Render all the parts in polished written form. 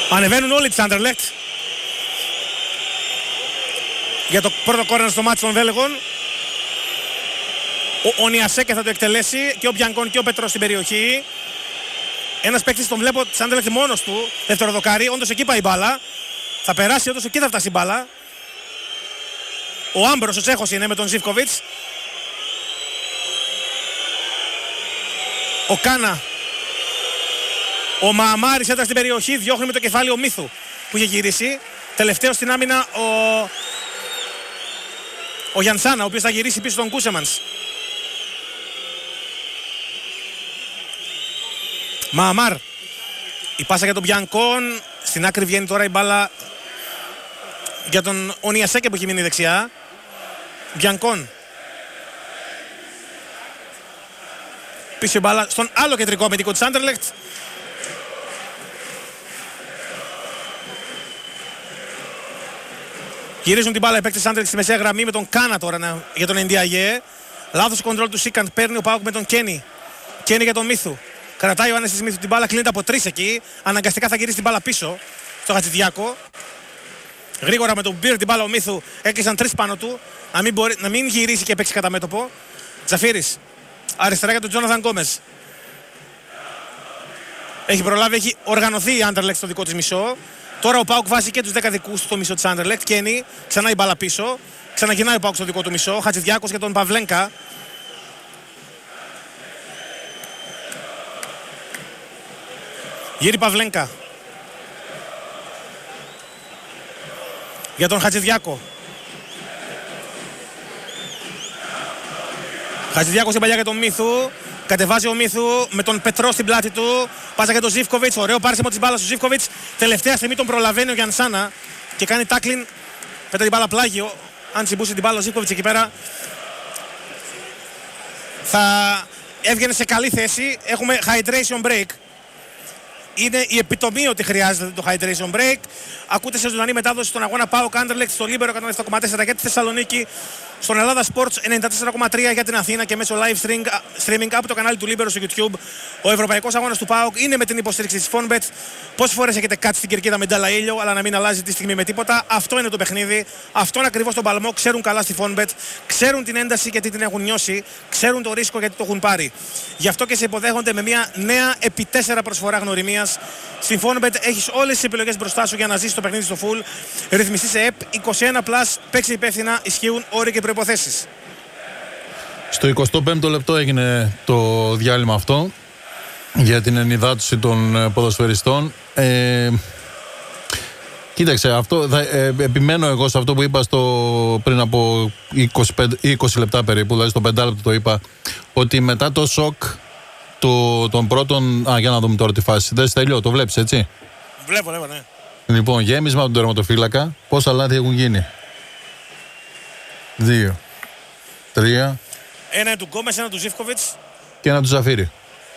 Ανεβαίνουν όλοι της Άντερλεχτ για το πρώτο κόρνερ στο μάτσο των Βέλγων. Ο Νιασέκε θα το εκτελέσει και ο Μπιανκόν και ο Πετρός στην περιοχή. Ένας παίκτης τον βλέπω της Άντερλεχτ μόνος του, δευτεροδοκάρι, όντως εκεί πάει η μπάλα. Θα περάσει, όντως εκεί θα φτάσει η μπάλα. Ο Άμπρος, ο Τσέχος είναι με τον Ζίβκοβιτς. Ο Κάνα. Ο Μααμάρης ήταν στην περιοχή, διώχνει με το κεφάλι ο Μίθου που είχε γυρίσει. Τελευταίο στην άμυνα ο Γιανσάνα, ο οποίος θα γυρίσει πίσω τον Κούσεμανς. Μααμάρ. Η πάσα για τον Μπιανκόν. Στην άκρη βγαίνει τώρα η μπάλα για τον Ονιασέκε που έχει μείνει δεξιά. Μπιανκόν. Πίσω η μπάλα στον άλλο κεντρικό αμυντικό της Άντερλεχτ. Γυρίζουν την μπάλα οι παίκτες της Άντερλεχτ στη μεσαία γραμμή με τον Κάνα τώρα για τον Ενδιαγέ. Λάθος κοντρόλ του Σίκαντ. Παίρνει ο Πάουκ με τον Κένι. Κένι για τον Μίθου. Κρατάει ο Άνεσης Μίθου την μπάλα. Κλείνεται από 3 εκεί. Αναγκαστικά θα γυρίσει την μπάλα πίσω στο Χατζηδιάκο. Γρήγορα με τον Μπίρ την μπάλα ο Μίθου. Έκλεισαν 3 πάνω του. Να μην γυρίσει και παίξει κατά μέτωπο. Τζαφίρης. Αριστερά για τον Τζόναθαν Γκόμεζ. Έχει προλάβει, έχει οργανωθεί η Άντερλεχτ στο δικό της μισό. Τώρα ο Πάουκ βάζει και τους 10 δικούς στο μισό της Άντερλεχτ. Κένι, ξανά η μπάλα πίσω. Ξαναγυρνάει ο Πάουκ στο δικό του μισό. Χατζηδιάκος για τον Παυλένκα. Γύρι Παυλένκα. Για τον Χατζηδιάκο. Χατζηδιάκος στην παλιά για τον Μίθου. Κατεβάζει ο Μίθου με τον Πετρό στην πλάτη του. Πάσα για τον Ζίβκοβιτς. Ωραίο πάρσιμο της μπάλας του Ζίβκοβιτς. Τελευταία στιγμή τον προλαβαίνει ο Γιανσάνα και κάνει τάκλιν. Πέτρα την μπάλα πλάγιο. Αν τσιμπούσε την μπάλα ο Ζίβκοβιτς εκεί πέρα θα έβγαινε σε καλή θέση. Έχουμε hydration break. Είναι η επιτομή ότι χρειάζεται το hydration break. Ακούτε σε ζωντανή μετάδοση στον αγώνα ΠΑΟΚ Άντερλεχτ στο Λίμπερο 107,4 για τη Θεσσαλονίκη, στον Ελλάδα Sports 94,3 για την Αθήνα και μέσω live streaming από το κανάλι του Λίμπερο στο YouTube. Ο ευρωπαϊκός αγώνας του ΠΑΟΚ είναι με την υποστήριξη της Fonbet. Πόσες φορές έχετε κάτσει στην κερκίδα με ντάλα ήλιο, αλλά να μην αλλάζει τη στιγμή με τίποτα? Αυτό είναι το παιχνίδι. Αυτό είναι ακριβώς τον παλμό. Ξέρουν καλά στη Fonbet. Ξέρουν την ένταση γιατί την έχουν νιώσει. Ξέρουν το ρίσκο γιατί το έχουν πάρει. Γι' αυτό και σε υποδέχονται με μια νέα επί 4 προσφορά γνωριμίας. Στην Fonbet έχεις όλες τις επιλογές μπροστά σου για να ζήσεις το παιχνίδι στο full. Ρυθμιστή σε ΕΠ 21+. Παίξε υπεύθυνα. Ισχύουν όροι και προϋποθέσεις. Στο 25ο λεπτό έγινε το διάλειμμα αυτό για την ενυδάτωση των ποδοσφαιριστών. Κοίταξε, επιμένω εγώ σε αυτό που είπα πριν από 20 λεπτά περίπου, δηλαδή στο 5 λεπτό το είπα, ότι μετά το σοκ των πρώτων. Για να δούμε τώρα τη φάση. Δεν Στέλιο, το βλέπεις έτσι? Βλέπω, ναι. Λοιπόν, γέμισμα από τον τερματοφύλακα. Πόσα λάθη έχουν γίνει? 2, 3. Ένα του Γκόμες, ένα του Ζίβκοβιτς Και ένα του Ζαφίρη.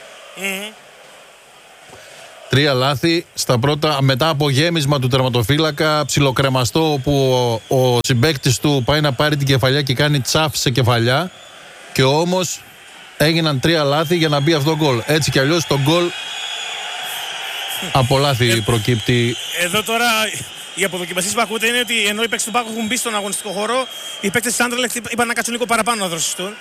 3 λάθη στα πρώτα, μετά από γέμισμα του τερματοφύλακα, ψιλοκρεμαστό, όπου ο συμπαίκτης του πάει να πάρει την κεφαλιά και κάνει τσάφ σε κεφαλιά, και όμως έγιναν 3 λάθη για να μπει αυτό το γκολ. Έτσι κι αλλιώς το γκολ από λάθη προκύπτει. Εδώ τώρα οι αποδοκιμασίες που ακούτε είναι ότι ενώ οι παίκτες του Πάκου έχουν μπει στον αγωνιστικό χώρο, οι παίκτες της Άντερλεχτ είπαν να κάτσουν λίγο παραπάνω να δροσιστούν.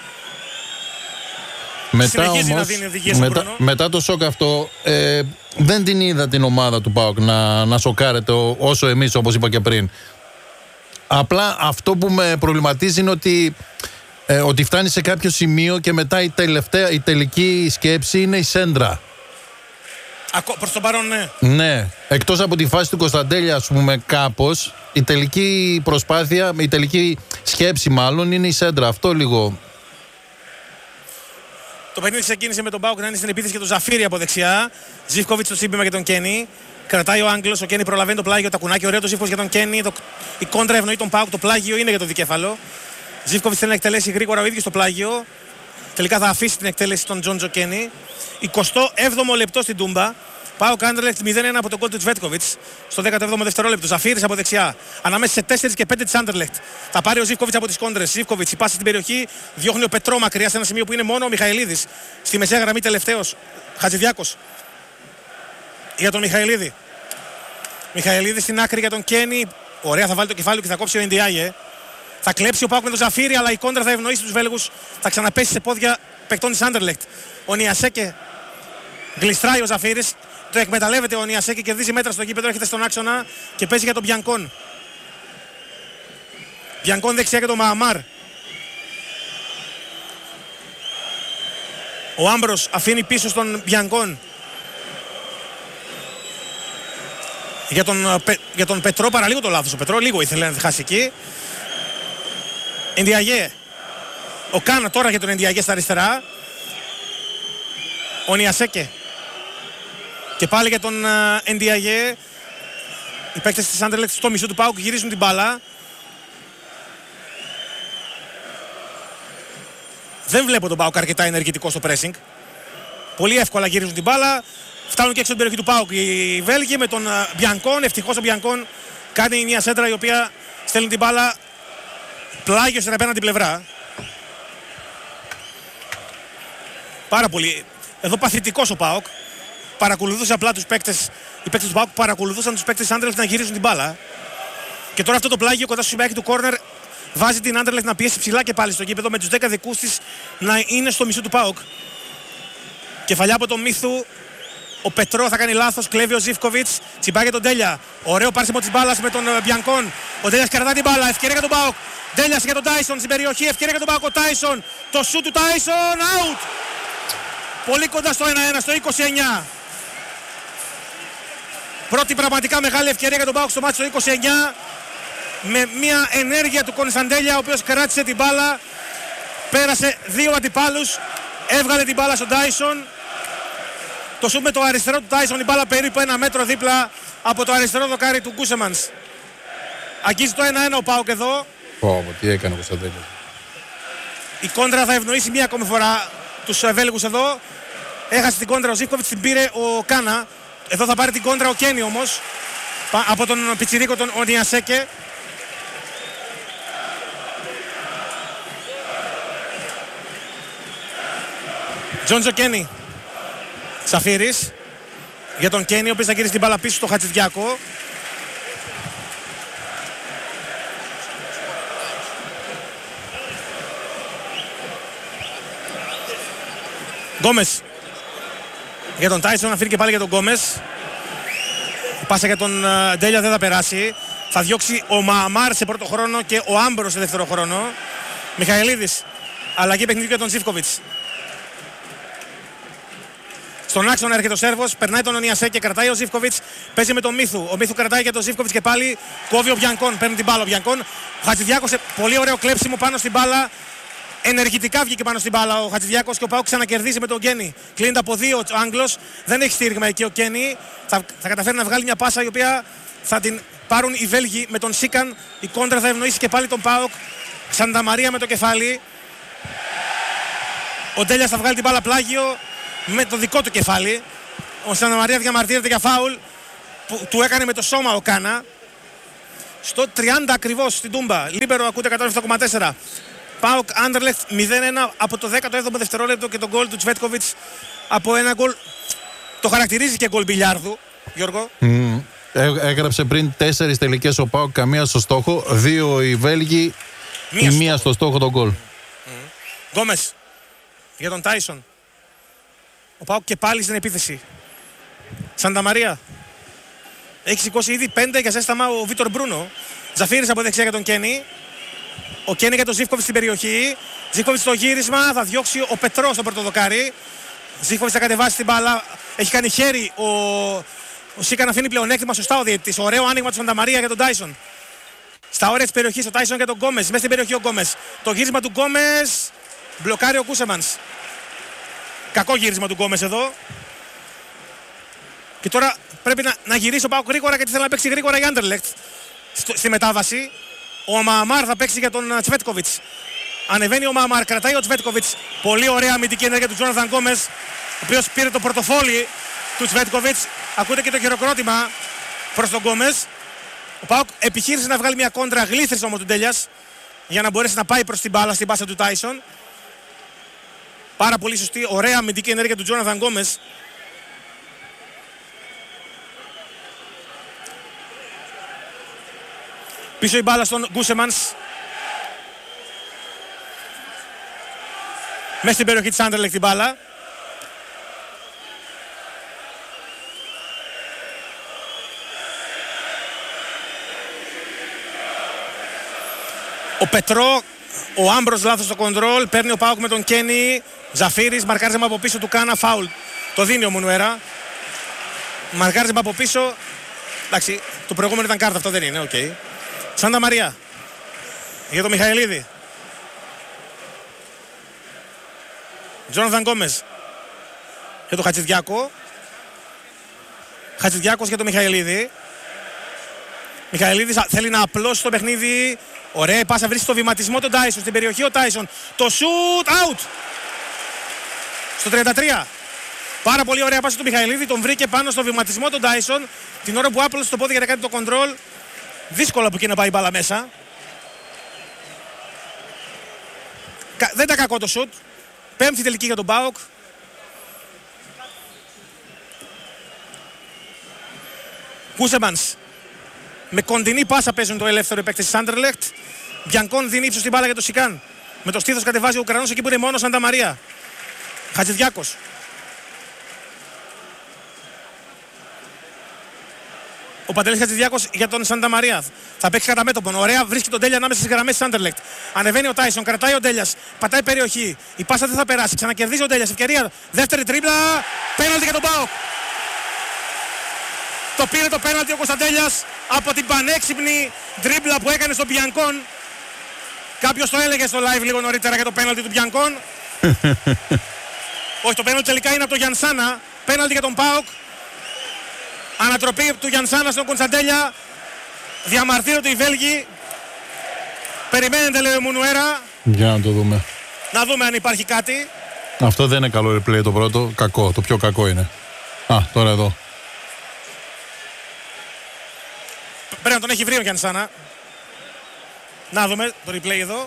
Μετά το σοκ αυτό, δεν την είδα την ομάδα του ΠΑΟΚ να σοκάρεται όσο εμείς, όπως είπα και πριν. Απλά αυτό που με προβληματίζει είναι ότι φτάνει σε κάποιο σημείο και μετά η τελική σκέψη είναι η σέντρα. Προς τον παρόν, ναι. Ναι, εκτός από τη φάση του Κωνσταντέλια, ας πούμε, κάπως, η τελική προσπάθεια, η τελική σκέψη μάλλον είναι η σέντρα. Αυτό λίγο. Το παιχνίδι ξεκίνησε με τον Πάουκ να είναι στην επίθεση και τον Ζαφίρη από δεξιά. Ζίβκοβιτς στο σύμπημα για τον Κένι. Κρατάει ο Άγγλος, ο Κένι προλαβαίνει το πλάγιο, το κουνάκι. Ωραίο το Ζίβκοβιτς για τον Κένι. Η κόντρα ευνοεί τον Πάουκ, το πλάγιο είναι για το δικέφαλο. Ζίβκοβιτς θέλει να εκτελέσει γρήγορα ο ίδιος το πλάγιο. Τελικά θα αφήσει την εκτέλεση των Τζόντζο Κένι. 27ο λεπτό στην Τούμπα. ΠΑΟΚ Άντερλεχτ 0-1 από τον γκολ του Τσβέτκοβιτς στο 17ο δευτερόλεπτο. Ζαφίρης από δεξιά. Ανάμεσα σε 4 και 5 της Άντερλεχτ. Θα πάρει ο Ζίβκοβιτς από τις κόντρες. Ζίβκοβιτς, η πάση στην περιοχή. Διώχνει ο Πετρό μακριά σε ένα σημείο που είναι μόνο ο Μιχαηλίδης. Στη μεσαία γραμμή τελευταίος. Χατζηδιάκος. Για τον Μιχαηλίδη. Μιχαηλίδης στην άκρη για τον Κένι. Ωραία, θα βάλει το κεφάλι και θα κόψει ο Ενδιάγε. Θα κλέψει ο Πάουκ με τον Ζαφύρι, αλλά η κόντρα θα ευνοήσει τους Βέλγους. Θα ξαναπέσει σε πόδια παικτών της Άντερλεχτ. Ο Νιασέκε γλιστράει ο Ζαφύρης. Το εκμεταλλεύεται ο Νιασέκε, κερδίζει μέτρα στο γήπεδο, έρχεται στον άξονα και παίζει για τον Μπιανκόν. Μπιανκόν δεξιά για τον Μααμάρ. Ο Άμπρος αφήνει πίσω στον Μπιανκόν. Για τον Πετρό παραλίγο το λάθος. Ο Πετρό λίγο ήθελε να χάσει εκεί. Ενδιαγέ. Ο Κάνα τώρα για τον Ενδιαγέ στα αριστερά. Ο Νιασέκε. Και πάλι για τον Ενδιαγέ. Οι παίκτες της Άντερλεχτ στο μισό του Πάουκ γυρίζουν την μπάλα. Δεν βλέπω τον Πάουκ αρκετά ενεργητικό στο pressing. Πολύ εύκολα γυρίζουν την μπάλα. Φτάνουν και έξω την περιοχή του Πάουκ οι Βέλγοι με τον Μπιανκόν. Ευτυχώς ο Μπιανκόν κάνει μια σέντρα η οποία στέλνει την μπάλα πλάγιο στην απέναντι πλευρά. Πάρα πολύ. Εδώ παθητικός ο Πάουκ. Παρακολουθούσε απλά τους παίκτες. Οι παίκτες του Πάουκ παρακολουθούσαν τους παίκτες της Άντερλεχτ να γυρίζουν την μπάλα. Και τώρα αυτό το πλάγιο κοντά στο σημαίακι του κόρνερ βάζει την Άντερλεχτ να πιέσει ψηλά και πάλι στο γήπεδο με τους 10 δικούς της να είναι στο μισό του Πάουκ. Κεφαλιά από τον Μίθου. Ο Πετρό θα κάνει λάθος, κλέβει ο Ζίβκοβιτς. Τσιμπάει για τον Τέλια. Ωραίο πάρσιμο της μπάλας με τον Μπιανκόν. Ο Τέλιας κρατά την μπάλα. Ευκαιρία για τον Πάουκ. Τέλιας για τον Τάισον στην περιοχή. Ευκαιρία για τον Πάουκ. Ο Τάισον. Το σουτ του Τάισον. Out. Πολύ κοντά στο 1-1, στο 29. Πρώτη πραγματικά μεγάλη ευκαιρία για τον Πάουκ στο μάτι στο 29. Με μια ενέργεια του Κωνσταντέλια, ο οποίος κράτησε την μπάλα. Πέρασε δύο αντιπάλους. Έβγαλε την μπάλα στον Τάισον. Το σουτ με το αριστερό του Τάισον, η μπάλα περίπου 1 μέτρο δίπλα από το αριστερό δοκάρι του Γκούσεμανς. Αγγίζει το 1-1 ο Πάουκ εδώ. Τι έκανε ο Κωνσταντέλια. Η κόντρα θα ευνοήσει μία ακόμη φορά τους Βέλγους εδώ. Έχασε την κόντρα ο Ζίβκοβιτς, την πήρε ο Κάνα. Εδώ θα πάρει την κόντρα ο Κένι όμως. Από τον πιτσιρίκο τον Νιασέκε. Τζόντζο Κένι. Σαφίρης για τον Κένι, ο οποίος θα γυρίσει την μπάλα πίσω στο Χατζηδιάκο. Γκόμες για τον Τάισον, αφήνει και πάλι για τον Γκόμες. Πάσα για τον Ντέλια δεν θα περάσει. Θα διώξει ο Μααμάρ σε πρώτο χρόνο και ο Άμπρος σε δεύτερο χρόνο. Μιχαηλίδης, αλλαγή παιχνιδιού για τον Ζίβκοβιτς. Στον άξονα έρχεται ο Σέρβος, περνάει τον Νιασέκε, κρατάει ο Ζίβκοβιτς, παίζει με τον Μίθου. Ο Μίθου κρατάει για τον Ζίβκοβιτς και πάλι κόβει ο Μπιανκόν, παίρνει την μπάλα ο Μπιανκόν. Ο Χατζηδιάκος, πολύ ωραίο κλέψιμο πάνω στην μπάλα. Ενεργητικά βγήκε πάνω στην μπάλα ο Χατζηδιάκος και ο Πάουκ ξανακερδίζει με τον Κένι. Κλείνεται από δύο ο Άγγλος, δεν έχει στήριγμα εκεί ο Κένι. Θα καταφέρει να βγάλει μια πάσα η οποία θα την πάρουν οι Βέλγοι με τον Σίκαν. Η κόντρα θα ευνοήσει και πάλι τον Πάουκ. Σανταμαρία με το κεφάλι. Ο Ντέλιας θα βγάλει την μπάλα πλάγιο με το δικό του κεφάλι. Ο Σανταμαρία διαμαρτύρεται για φάουλ που του έκανε με το σώμα ο Κάνα. Στο 30 ακριβώς στην Τούμπα. Λίμπερο ακούτε 107,4. Πάουκ Άντερλεχτ 0-1 από το 17ο δευτερόλεπτο και τον γκολ του Τσβέτκοβιτς από ένα γκολ. Το χαρακτηρίζει και γκολ μπιλιάρδου, Γιώργο. Έγραψε πριν 4 τελικές ο Πάουκ, καμία στο στόχο. 2 οι Βέλγοι, η μία στο στόχο τον γκολ. Γκόμες για τον Τάισον. Ο Πάουκ και πάλι στην επίθεση. Σανταμαρία. Έχει σηκώσει ήδη 5 για ζέσταμα ο Βίτορ Μπρούνο. Ζαφίρης από δεξιά για τον Κένι. Ο Κένι για τον Ζίβκοβιτς στην περιοχή. Ζίβκοβιτς στο γύρισμα. Θα διώξει ο Πετρός στον πρωτοδοκάρι. Ζίβκοβιτς θα κατεβάσει την μπάλα. Έχει κάνει χέρι ο Σίκαν, αφήνει πλεονέκτημα σωστά ο διαιτητής. Ωραίο άνοιγμα του Σανταμαρία για τον Τάισον. Στα όρια της περιοχής ο Τάισον για τον Γκόμες. Μέσα στην περιοχή ο Γκόμες. Το γύρισμα του Γκόμες. Μπλοκάρει ο Κούσεμανς. Κακό γύρισμα του Γκόμες εδώ. Και τώρα πρέπει να γυρίσει ο Πάουκ γρήγορα γιατί θέλει να παίξει γρήγορα η Άντερλεχτ στη μετάβαση. Ο Μααμάρ θα παίξει για τον Τσβέτκοβιτς. Ανεβαίνει ο Μααμάρ, κρατάει ο Τσβέτκοβιτς. Πολύ ωραία αμυντική ενέργεια του Τζόναθαν Γκόμες, ο οποίος πήρε το πορτοφόλι του Τσβέτκοβιτς. Ακούτε και το χειροκρότημα προς τον Γκόμες. Ο Πάουκ επιχείρησε να βγάλει μια κόντρα, γλίστρισε όμως τον Τέλιας για να μπορέσει να πάει προς την μπάλα στην πάσα του Τάισον. Πάρα πολύ σωστή, ωραία αμυντική ενέργεια του Τζόναθαν Γκόμες. Πίσω η μπάλα στον Γκούσεμανς. Μέσα στην περιοχή της Άντερλεχτ την μπάλα. Ο Πετρό, ο Άμπρος λάθος στο κοντρόλ. Παίρνει ο ΠΑΟΚ με τον Κένι. Ζαφίρης, μαρκάριζε από πίσω του Κάνα, φάουλ. Το δίνει ο Μουνουέρα. Μαρκάριζε από πίσω. Εντάξει, το προηγούμενο ήταν κάρτα, αυτό δεν είναι, οκ. Σάντα Μαρία. Για τον Μιχαηλίδη. Τζόναθαν Γκόμεζ. Για τον Χατζηδιάκο. Χατζηδιάκος για τον Μιχαηλίδη. Μιχαηλίδης θέλει να απλώσει το παιχνίδι. Ωραία η πάσα, βρίσκει στο βηματισμό τον Τάισον. Στην περιοχή ο Τάισον. Το shoot out. Στο 33. Πάρα πολύ ωραία πάσα του Μιχαηλίδη. Τον βρήκε πάνω στο βηματισμό τον Τάισον. Την ώρα που άπλωσε το πόδι για να κάνει το κοντρόλ. Δύσκολο από εκεί να πάει η μπάλα μέσα. Δεν ήταν κακό το shoot. Πέμπτη τελική για τον ΠΑΟΚ. Κούσεμανς. Με κοντινή πάσα παίζουν το ελεύθερο οι παίκτες της Άντερλεχτ. Μπιανκόν δίνει ύψος στην μπάλα για το Σικάν. Με το στήθος κατεβάζει ο Ουκρανός εκεί που είναι μόνο Σάντα Μαρία. Χατζηδιάκος. Ο Παντελής Χατζηδιάκος για τον Σάντα Μαρία. Θα παίξει κατά μέτωπον. Ωραία, βρίσκει τον Τέλια ανάμεσα στις γραμμές της Άντερλεχτ. Ανεβαίνει ο Τάισον, κρατάει ο Τέλιας. Πατάει περιοχή. Η πάσα δεν θα περάσει. Ξανακερδίζει ο Τέλιας. Ευκαιρία. Δεύτερη τρίπλα. Πέναλτι για τον ΠΑΟΚ. Το πήρε το πέναλτι ο Κωνσταντέλιας από την πανέξυπνη τρίπλα που έκανε στον Μπιανκόν. Κάποιος το έλεγε στο live λίγο νωρίτερα για το πέναλτι του Μπιανκόν. Όχι, το πέναλτι τελικά είναι από τον Γιανσάνα. Πέναλτι για τον ΠΑΟΚ. Ανατροπή του Γιανσάνα στον Κωνσταντέλια. Διαμαρτύρονται οι Βέλγοι. Περιμένετε, λέει ο Μουνουέρα. Για να το δούμε. Να δούμε αν υπάρχει κάτι. Αυτό δεν είναι καλό replay το πρώτο. Κακό. Το πιο κακό είναι. Α, τώρα εδώ. Πρέπει να τον έχει βρει ο Γιανσάνα. Να δούμε το replay εδώ.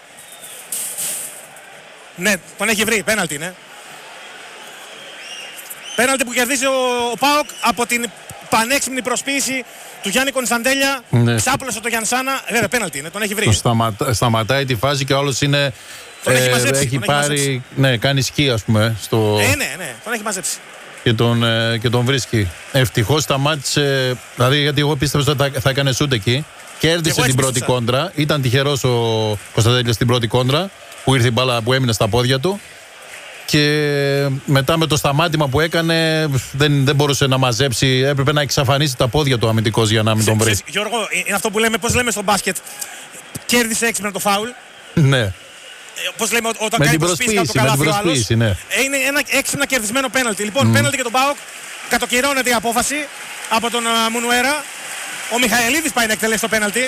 Ναι, τον έχει βρει. Πέναλτι είναι. Πέναλτι που κερδίζει ο ΠΑΟΚ από την πανέξυπνη προσποίηση του Γιάννη Κωνσταντέλια. Ναι. Ξάπλωσε το Γιανσάνα. Βέβαια, πέναλτι είναι. Τον έχει βρει. Σταματάει τη φάση και ο άλλος είναι. Τον έχει μαζέψει. Έχει πάρει. Ναι, κάνει σκι, ας πούμε. Ναι, τον έχει μαζέψει. Και τον βρίσκει. Ευτυχώς σταμάτησε. Δηλαδή, γιατί εγώ πίστευα ότι θα έκανε σούτ εκεί. Κέρδισε την πρώτη κόντρα. Ήταν τυχερός ο Κωνσταντέλιας στην πρώτη κόντρα που ήρθε η μπάλα που έμεινε στα πόδια του. Και μετά με το σταμάτημα που έκανε δεν μπορούσε να μαζέψει. Έπρεπε να εξαφανίσει τα πόδια του αμυντικός για να μην τον βρει. Γιώργο, είναι αυτό που λέμε, πώς λέμε στο μπάσκετ. Κέρδισε έξυπνα το φάουλ. Ναι. Πώς λέμε, όταν κάνει προσπίση από το καλάθι ο άλλος. Ναι. Είναι ένα έξυπνα κερδισμένο πέναλτι. Λοιπόν, πέναλτι για τον ΠΑΟΚ. Κατοκυρώνεται η απόφαση από τον Μουνουέρα. Ο Μιχαηλίδης πάει να εκτελέσει το πέναλτι.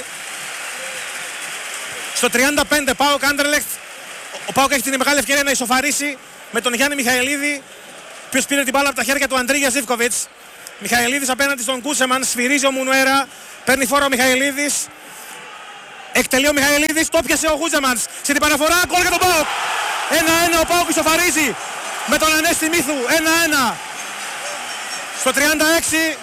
Στο 35 ΠΑΟΚ Άντερλεχτ. Ο ΠΑΟΚ έχει την μεγάλη ευκαιρία να ισοφαρίσει με τον Γιάννη Μιχαηλίδη, ποιος πήρε την μπάλα από τα χέρια του Αντρίγια Ζίβκοβιτς. Μιχαηλίδης απέναντι στον Κούσεμαν, σφυρίζει ο Μουνουέρα, παίρνει φόρο ο Μιχαηλίδης. Εκτελεί ο Μιχαηλίδης, το πιασε ο Γούζεμανς. Σε την παραφορά, γκολ για τον ΠΑΟΚ. 1-1, ο ΠΑΟΚ ισοφαρίζει με τον Ανέστη Μύθου. 1-1. Στο 36,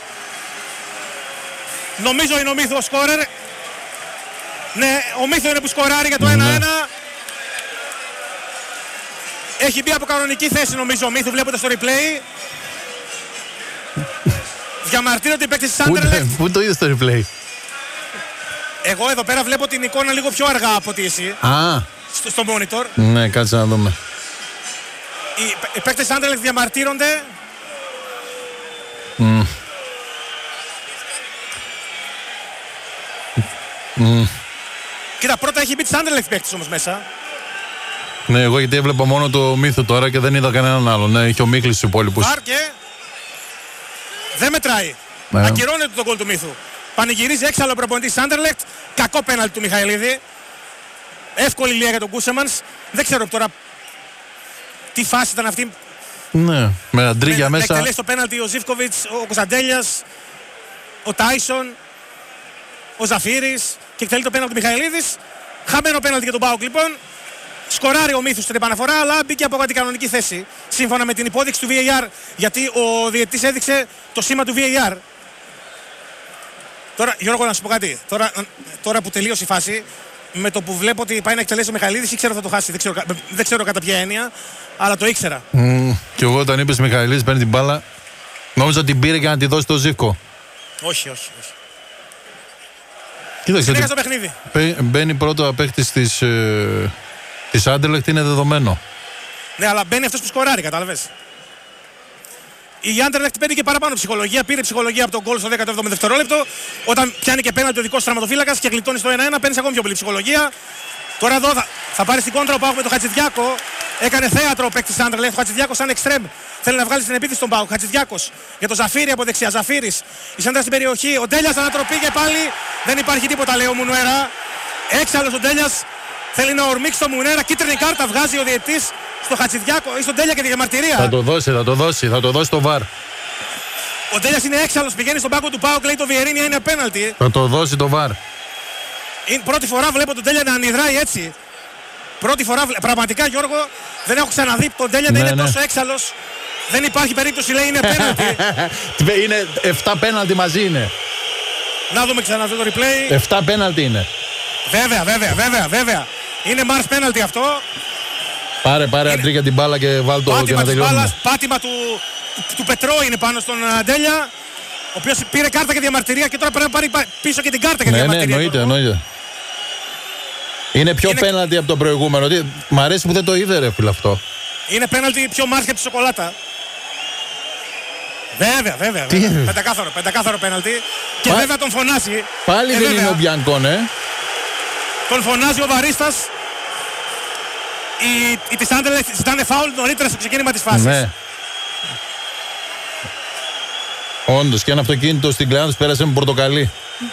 νομίζω είναι ο Μύθου ο σκόρερ. Ναι, ο Μύθου είναι που σκοράρει για το 1-1. Έχει μπει από κανονική θέση νομίζω ο Μύθου, βλέπετε στο replay. Διαμαρτύρονται οι παίκτες της Άντερλεχτ. Πού το είδες στο replay? Εγώ εδώ πέρα βλέπω την εικόνα λίγο πιο αργά από ότι εσύ. Στο monitor. Ναι, κάτσε να δούμε. Οι παίκτες της Άντερλεχτ διαμαρτύρονται. Κοίτα, πρώτα έχει μπει της Άντερλεχτ παίκτης όμως μέσα. Ναι, εγώ γιατί έβλεπα μόνο το Μύθο τώρα και δεν είδα κανέναν άλλο. Ναι, είχε ο Μίχλης στους υπόλοιπους. Και δεν μετράει. Ακυρώνεται το γκολ του Μύθου. Πανηγυρίζει έξαλλο ο προπονητής Άντερλεχτ. Κακό πέναλτι του Μιχαηλίδη. Εύκολη λία για τον Κούσεμανς. Δεν ξέρω τώρα τι φάση ήταν αυτή. Ναι, με Αντρίγια μέσα. Εκτελέσει το πέναλτι ο Ζίβκοβιτς, ο Κωνσταντέλιας, ο Τάισον, ο Ζαφίρης και εκτελεί το πέναλτι του Μιχαηλίδης. Χαμένο πέναλτι για τον ΠΑΟΚ λοιπόν. Σκοράρει ο Μύθος στην επαναφορά, αλλά μπήκε από αντικανονική θέση. Σύμφωνα με την υπόδειξη του VAR, γιατί ο διαιτητής έδειξε το σήμα του VAR. Τώρα, Γιώργο, να σου πω κάτι. Τώρα που τελείωσε η φάση, με το που βλέπω ότι πάει να εκτελέσει ο Μιχαηλίδης, ήξερα θα το χάσει. Δεν ξέρω κατά ποια έννοια, αλλά το ήξερα. Και εγώ όταν είπες Μιχαηλίδης παίρνει την μπάλα, νόμιζα ότι την πήρε για να τη δώσει το Ζίβκο. Όχι. Κοίταξε. Συνέχεια στο παιχνίδι. Μπαίνει πρώτο παίκτης της Άντερλεχτ, είναι δεδομένο. Ναι, αλλά μπαίνει αυτός που σκοράρει, κατάλαβες. Η Άντερλεχτ παίρνει και παραπάνω ψυχολογία. Πήρε ψυχολογία από τον γκολ στο 17ο δευτερόλεπτο. Όταν πιάνει και πέναλτι ο δικός τραυματοφύλακας και γλιτώνει στο 1-1, παίρνει ακόμη πιο πολύ ψυχολογία. Τώρα εδώ θα πάρει στην κόντρα ο Πάοκ με τον Χατζηδιάκο. Έκανε θέατρο ο παίκτης της Άντερλεχτ. Ο Χατζηδιάκος σαν εξτρέμ. Θέλει να βγάλει στην επίθεση τον Πάοκ. Χατζηδιάκος για τον Ζαφύρι από δεξιά. Ζαφύρης. Η Σέντρα στην περιοχή. Ο Ντέλιας ανατροπή και πάλι δεν υπάρχει τίποτα, λέει ο Μουνουέρα. Έξαλλος ο Ντέλιας. Θέλει να ορμήξει το Μουνουέρα. Κίτρινη κάρτα βγάζει ο διαιτητής στο Χατζηδιάκο ή στον Ντέλια και τη διαμαρτυρία. Θα το δώσει το VAR. Ο Ντέλιας είναι έξαλλος, πηγαίνει στον πάγκο του Πάοκ, λέει το Βιερίνια είναι πέναλτι. Θα το δώσει το VAR. Είναι πρώτη φορά βλέπω τον Ντέλια να ανιδράει έτσι. Πρώτη φορά, πραγματικά Γιώργο, δεν έχω ξαναδεί τον Ντέλια να είναι τόσο έξαλλος. Δεν υπάρχει περίπτωση, λέει, είναι πέναλτι. Είναι 7 πέναλτι μαζί είναι. Να δούμε ξανά το replay. 7 πέναλτι είναι. Βέβαια. Είναι Mars πέναλτι αυτό. Πάρε Αντρίκια την μπάλα και βάλ το και να τελειώνουμε. Πάτημα του Πετρό είναι πάνω στον Ντέλια, ο οποίος πήρε κάρτα και διαμαρτυρία και τώρα πρέπει να πάρει πίσω και την κάρτα και διαμαρτυρία. Ναι, εννοείται. Είναι πιο πέναλτι από το προηγούμενο. Μ' αρέσει που δεν το είδε, ρε φίλε, αυτό. Είναι πέναλτι πιο Mars από τη σοκολάτα. Βέβαια. Πεντακάθαρο πέναλτι. Και βέβαια τον φωνάζει. Πάλι δεν είναι ο Μπιανκόν, Τον φωνάζει ο Βαρίστας. Οι της Άντερλεχτ ζητάνε φάουλ νωρίτερα στο ξεκίνημα της φάσης. Ναι. Όντως, και ένα αυτοκίνητο στην Κλεάνθη τους πέρασε με πορτοκαλί.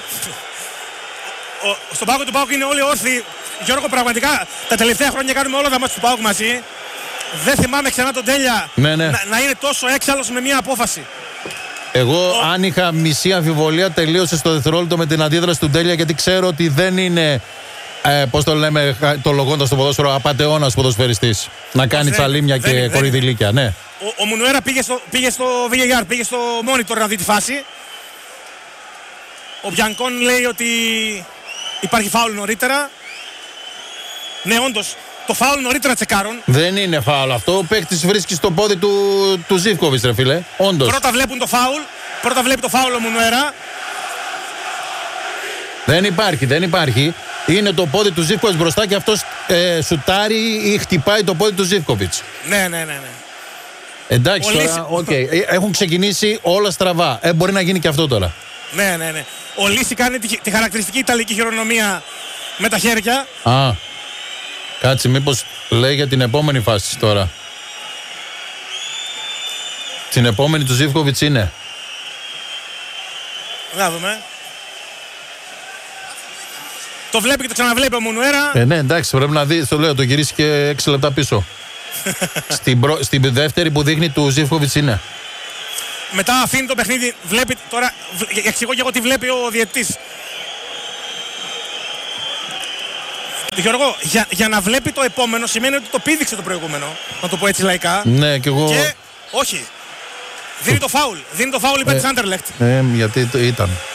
Στον πάγκο του ΠΑΟΚ είναι όλοι όρθιοι. Γιώργο, πραγματικά τα τελευταία χρόνια κάνουμε όλα τα μάτια του ΠΑΟΚ μαζί. Δεν θυμάμαι ξανά τον Ντέλια να είναι τόσο έξαλλος με μια απόφαση. Εγώ, αν είχα μισή αμφιβολία, τελείωσε στο δευτερόλεπτο με την αντίδραση του Ντέλια, γιατί ξέρω ότι δεν είναι. Πώς το λέμε, το λογώντας στο ποδόσφαιρο, απατεώνας ποδοσφαιριστής. Να κάνει τσαλίμια και κορυδηλίκια, ναι. Ο Μουνουέρα πήγε στο VAR, πήγε στο monitor να δει τη φάση. Ο Μπιανκόν λέει ότι υπάρχει φάουλ νωρίτερα. Ναι, όντως, το φάουλ νωρίτερα τσεκάρουν. Δεν είναι φάουλ αυτό. Ο παίκτης βρίσκει στο πόδι του Ζίβκοβιτς, ρε φίλε. Όντως. Πρώτα βλέπουν το φάουλ. Πρώτα βλέπει το φάουλ ο Μουνουέρα. Δεν υπάρχει. Είναι το πόδι του Ζίβκοβιτς μπροστά και αυτός σουτάρει ή χτυπάει το πόδι του Ζίβκοβιτς. Ναι. Εντάξει, τώρα, έχουν ξεκινήσει όλα στραβά. Μπορεί να γίνει και αυτό τώρα. Ναι. Ο Λύση κάνει τη χαρακτηριστική ιταλική χειρονομία με τα χέρια. Κάτσε, μήπως λέει για την επόμενη φάση τώρα. Την επόμενη του Ζίβκοβιτς είναι. Να δούμε. Το βλέπει και το ξαναβλέπει ο Μουνουέρα. Ναι, εντάξει, πρέπει να δει. Το λέω, το γυρίσει και 6 λεπτά πίσω. Στην δεύτερη που δείχνει του Ζίβκοβιτς είναι. Μετά αφήνει το παιχνίδι. Βλέπει τώρα. Εξηγώ και εγώ τι βλέπει ο διαιτητής. Γιώργο, για να βλέπει το επόμενο σημαίνει ότι το πήδηξε το προηγούμενο. Να το πω έτσι λαϊκά. Ναι, και εγώ. Όχι. Δίνει το φάουλ. Υπέρ της Άντερλεχτ. Γιατί ήταν.